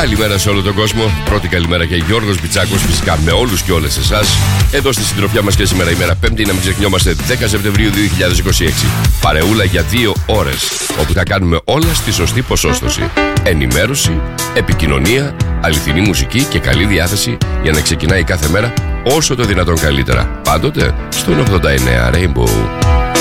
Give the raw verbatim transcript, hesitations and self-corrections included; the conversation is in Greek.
Καλημέρα σε όλο τον κόσμο. Πρώτη καλημέρα και Γιώργος Μπιτσάκος, φυσικά με όλους και όλες εσάς. Εδώ στη συντροφιά μας και σήμερα ημέρα Πέμπτη, να μην ξεχνιόμαστε, δέκα Σεπτεμβρίου δύο χιλιάδες είκοσι έξι. Παρεούλα για δύο ώρες, όπου θα κάνουμε όλα στη σωστή ποσόστοση. Ενημέρωση, επικοινωνία, αληθινή μουσική και καλή διάθεση για να ξεκινάει κάθε μέρα όσο το δυνατόν καλύτερα. Πάντοτε στον ογδόντα εννέα Rainbow.